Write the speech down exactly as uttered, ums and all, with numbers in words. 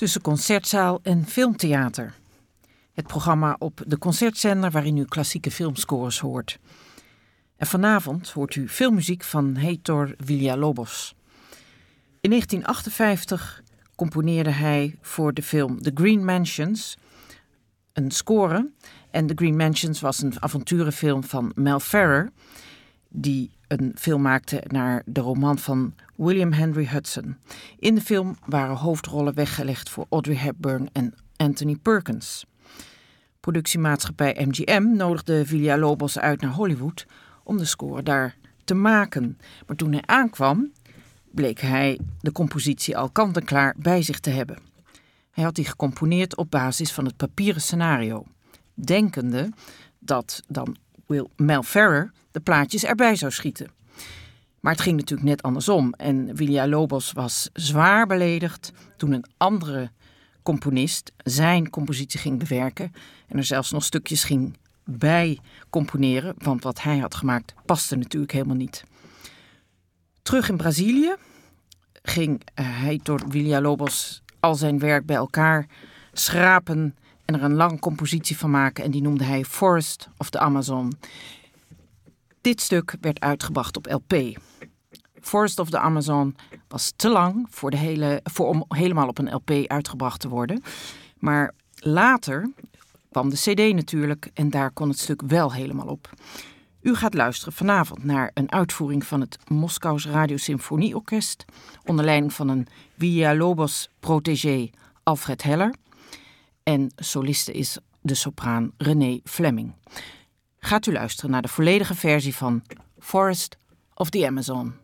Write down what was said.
tussen concertzaal en filmtheater. Het programma op de concertzender waarin u klassieke filmscores hoort. En vanavond hoort u filmmuziek van Heitor Villa-Lobos. In negentien achtenvijftig componeerde hij voor de film The Green Mansions een score. En The Green Mansions was een avonturenfilm van Mel Ferrer, die een film maakte naar de roman van William Henry Hudson. In de film waren hoofdrollen weggelegd voor Audrey Hepburn en Anthony Perkins. Productiemaatschappij M G M nodigde Villa-Lobos uit naar Hollywood om de score daar te maken. Maar toen hij aankwam, bleek hij de compositie al kant-en-klaar bij zich te hebben. Hij had die gecomponeerd op basis van het papieren scenario, denkende dat dan Will Mel Ferrer de plaatjes erbij zou schieten. Maar het ging natuurlijk net andersom en Villa-Lobos was zwaar beledigd toen een andere componist zijn compositie ging bewerken en er zelfs nog stukjes ging bij componeren, want wat hij had gemaakt paste natuurlijk helemaal niet. Terug in Brazilië ging hij door Villa-Lobos al zijn werk bij elkaar schrapen en er een lange compositie van maken en die noemde hij Forest of the Amazon. Dit stuk werd uitgebracht op L P. Forest of the Amazon was te lang voor, de hele, voor om helemaal op een L P uitgebracht te worden. Maar later kwam de cd natuurlijk en daar kon het stuk wel helemaal op. U gaat luisteren vanavond naar een uitvoering van het Moskous Radiosymfonieorkest onder leiding van een Villa-Lobos protégé Alfred Heller. En soliste is de sopraan Renee Fleming. Gaat u luisteren naar de volledige versie van Forest of the Amazon.